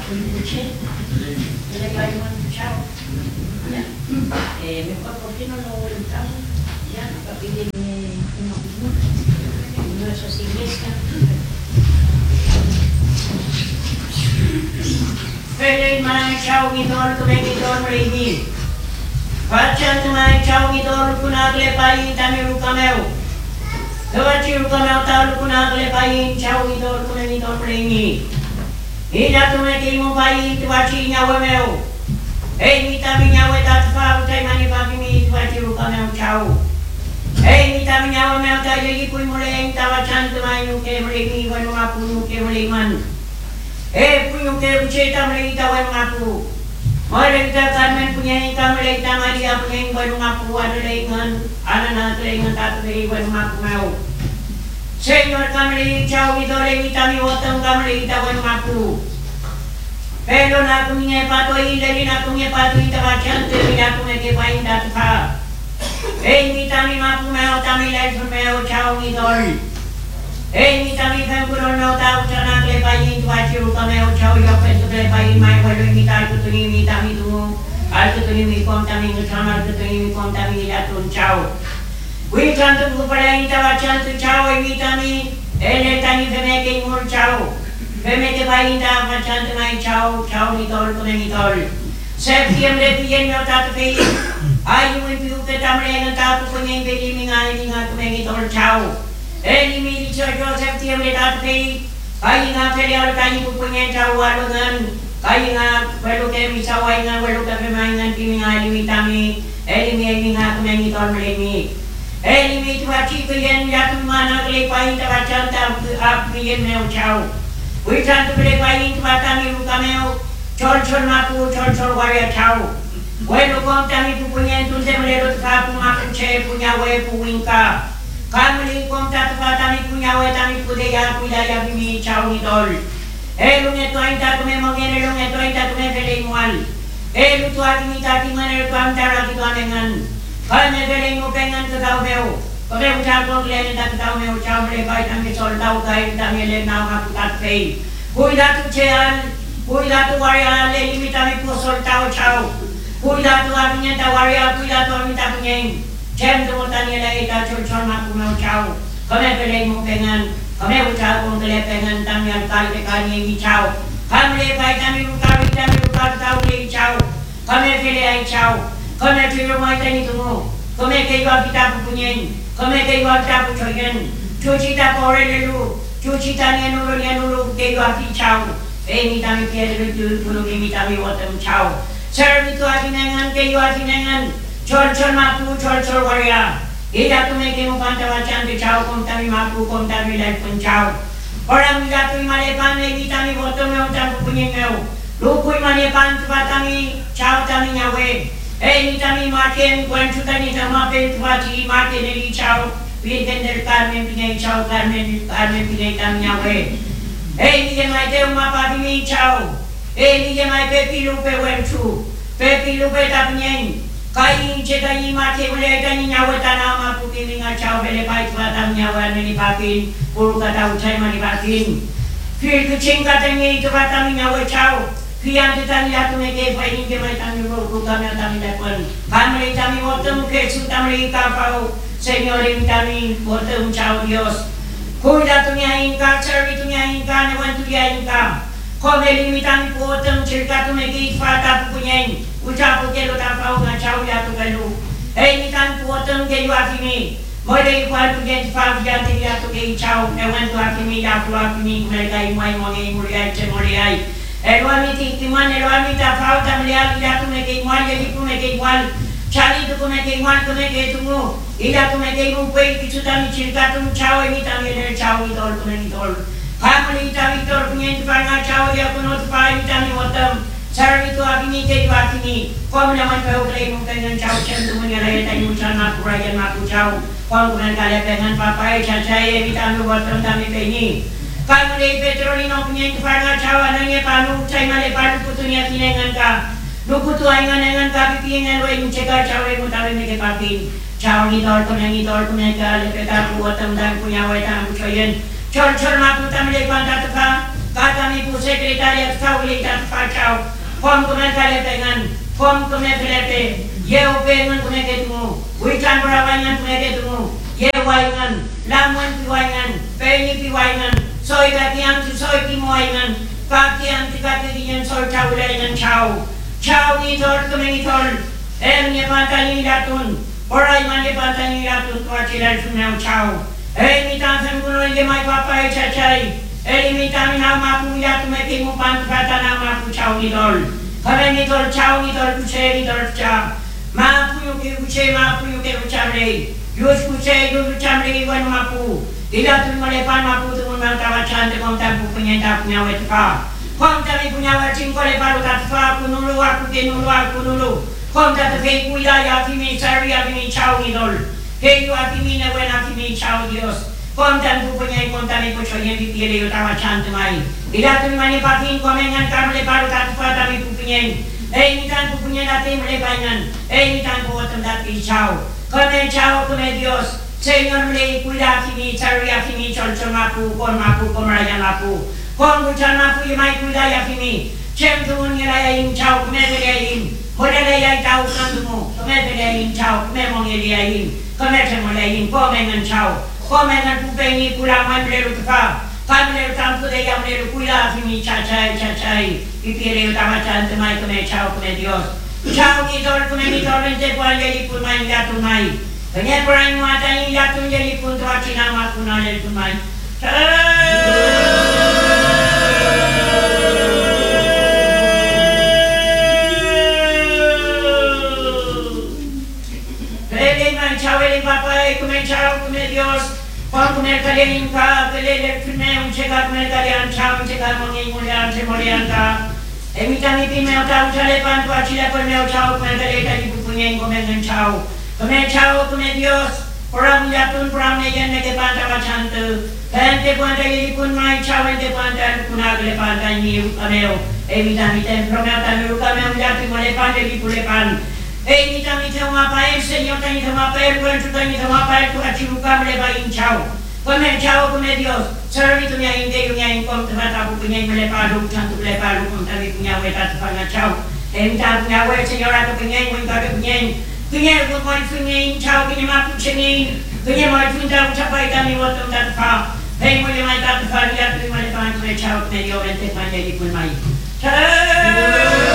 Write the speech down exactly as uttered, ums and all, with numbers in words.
escuché, yo le digo, chao. Ya. Eh, mejor, ¿por qué no lo volvamos? Ya, para pedirme una opinión. No es así, iglesia. Pwede mga chao gidol kumengidol merigi. Pachan mga chao gidol kunaglepayin tami rukameo. Kawachi rukameo talo kunaglepayin chao gidol kumengidol merigi. Ida tumeki mo payin tuwachi nyawemeo. Hey mita mi nyawe tatfa utai mani pagimi tuwachi rukameo chao. Hey mita mi nyawemeo tayo ikuy muleng tawachan tumayin uke merigi wanu mapunu uke meriman. Eh, punya ke uceta mereka wan ngapu. Mereka Carmen punya ika mereka Maria punya wan ngapu ada lengan, anak-anak lengan tak beri wan ngapu mau. Señor kameri chau itu lewita mi wotong kameri ita wan ngapu. Pero na punya pato ini dari na punya pato ita wajan tu ya punya ke pain dat ka. Eh, mita mi ngapu mau tami lai mau chau itu. Eh, mita mi fenguro no tau chana klepayin tuachi rukameo chau yo pentu klepayin mai walo mita kutuni mita mi tu al kutuni mi konta mi ngutama al kutuni mi konta mi yatun chau. Wi kantu kupala ita wachan tu chau e mita mi ele tani femeke ngur chau. Femeke payin ta wachan tu mai chau chau ni tol kune ni tol. Septiembre piyen yo tatu pei. Ayu mi piu ke tamre ngata tu kunyen pei mi ngai ni ngatu me ni tol chau. Eli mi dicho Joseph tiembre tatpi, kaya nga ferial kaya pupunya cawa dengan, kaya nga welu ke misawai nga welu ke pemaingan kimi nga eli tami, eli mi eli nga kumengi tol melemi, eli mi tua ciku yen jatuh mana kelepain tawacan tak api yen meu cau, witan tu kelepain tua tami luka meu, col col maku col col waria cau, welu kom tami pupunya tu semelerut kapu maku ce punya we puwingka. Kami kom tatu kami punya wetami budaya budaya bimi chau ni tol. Eh lu ngeto aita tu memang ni lu ngeto aita tu memang mual. Eh lu tu ati ni tati mana tu antara kita dengan. Kami beli ngopengan tu kau meu. Kami ucap kau kalian tak tahu meu chau mereka kami sol tahu kau kami le nama aku tak pay. Kui datu ceal, kui datu waria le limi kami pu sol tahu chau. Kui datu apinya tahu waria, kui datu apinya tak punya. Cem tu tanya lagi tak cocok aku mau cau. Kami beli ngopengan, kami ucap kau kelepengan kami alkal kekani ini cau. Kami lepai kami buka kami buka tahu lagi cau. Kami beli ay cau. Kami beli rumah tani tunggu. Kami keluar kita punya. Kami keluar kita punya. Cuci tak boleh dulu. Cuci tani nulu ni nulu keluar kita cau. Eh ni kami piada dulu dulu ni kami watam cau. Servis tu api nengan keluar api nengan. Chol chol mapu chol chol waria. Ida tu me kemu kanta wacan tu chau kom tami mapu kom tami lai pun chau. Orang ida tu imale pan me kita mi boto me utan punya meu. Lupu imale pan tu tami chau tami nyawe. Eh ni tami makin kuen tu tani tama pe tu wati makin ni chau. Weekend del Carmen pinai chau Carmen Carmen pinai tami nyawe. Eh ni je mai te uma pa mi chau. Eh ni je mai pe pilu pe wentu. Pe pilu pe tapnyen. Kaya cita ni mati boleh kani nyawa tanah mapu kini ngacau beli baik batang nyawa ni pakin puluh kata ucai mani pakin. Fir kucing katanya itu batang nyawa cau. Fian kita lihat tu mereka paling ke mereka ni roh kami kami dapat. Kami kami waktu muka sudah mereka kau seniori kami waktu cau Dios. Kuda tu nyain kau cari tu nyain kau newan tu nyain kau. Kau beli mitang waktu cerita tu mereka fata punya. Ucap kelo tak kau ngacau ya tu kelu. Eh ni kan potong kelu afimi. Mulai kuat tu jadi faham ya tu ya tu kelu cau. Ewan tu afimi ya tu afimi mereka imai mongi mulia cemuliai. Elwa miti kiman elwa mita faham tak melihat ya tu mereka imai jadi tu mereka imai. Cari tu mereka imai tu mereka tunggu. Ida tu mereka imai kisu kami cerita tu cau ini kami ada cau itu tu mereka itu. Kami kita itu punya tu ngacau ya kuno tu faham kami watam. Cara itu abini ke dua abini. Kau menaman kau kelai mungkin dengan cau cem tu menyerai tadi ucapan aku rakyat aku cau. Kau kemudian kalian dengan papai cacai kita ambil watam kami ini. Kau mulai petrolino punya itu pada cau anaknya panu cai malai panu putunya dengan kau. Luku tu aingan dengan kau pipinya lo yang cekar cau yang mutawi mereka papi. Cau ni tol tu yang ni tol tu mereka lepas aku watam dan punya watam kucian. Cor cor maku tam lepas tak tukar. Kata mi pus secretaria favorita Pachau, Pom Kume Kale Pengan, Pom Kume Filete, Yeo Pengan Kume Ketumu, Witan Brawangan Kume Ketumu, Ye Waingan, Lamuan Piwangan, Penny Piwangan, Soy Katiam to Soy Timoingan, Katiam to Katian Soy Taulan Chow, Chow Nitor Kuminitol, Em Nepantani Latun, Oraiman Nepantani Latun, Quachilan from now Chow, Emitan Fembuno, my papa Chachai. Elimitami na mapuya tumeki mupan kata na mapu chau nidol. Kame nidol chau nidol kuche nidol cha. Mapu yuki kuche mapu yuki kuchamre. Yus kuche yus kuchamre iwan mapu. Ila tu malepan mapu tu mun tawa chante kom tapu punya tapu nyawa tuka. Kom tami punya wacing kole baru tatfa kunulu aku kenulu aku nulu. Kom tatu fei kuya ya kimi sari ya kimi chau nidol. Hei ya kimi na wena kimi chau Dios. Kontan pupunya kontan ibu coyen di tiada utawa cantik mai. Ila tu mani patin komengan kamle baru tak fata mi pupunya. Eh ni tan pupunya dati melebangan. Eh ni tan buatan dati chau. Kome chau kome Dios. Señor mele kuida kimi cari ya kimi col col mapu kon mapu kon raya mapu. Kon bucan mapu yamai kuida ya kimi. Cem tu mun ya in chau kome beriain. Modal ya chau kandumu. Kome beriain chau kome mongeliain. Kome temolain komengan chau. Komengan pupengi pulang mamlelu tuka, kamlelu tampu de yamlelu kuila fimi chachai chachai, ipire utama chante mai kome chau kome Dios. Chau ni tol kome ni tol ente puan jeli pun mai jatuh mai. Kenye puan muata ni jatuh jeli pun tuwa cina makuna jeli pun mai. Kele mai chau ele papai kome chau kome Dios. Pom kume kalian ka kelele kume uncekar kume kalian chau uncekar mongi mulian se mulian ka. Emita mi pi meu tau chale pan tu achila por meu chau kume kalian tadi pupunya kume ngan chau. Kume chau kume Dios. Orang jatun orang nejen nege panta macante. Ente panta jadi pun mai chau ente panta kuna kele panta ni ameo. Emita mi tem promeu tanu kameu jatun mole panta di pule pan. Eh ni kami tahu apa yang Señor kami tahu apa yang Tuhan kita kami tahu apa yang Tuhan ciumkan melebar incau. Kami incau kami Dios. Servi tu yang inde yang ingkom tempat aku punya melebar lu cantik melebar lu pun tapi punya weta tu panggil cau. Eh minta punya weta Señor aku punya pun kami punya. Punya aku mau punya incau punya mampu cengin. Punya mau punya capai kami waktu tak faham. Eh boleh mai tak faham dia tu melebar tu cau kami Dios ente panggil di pun mai.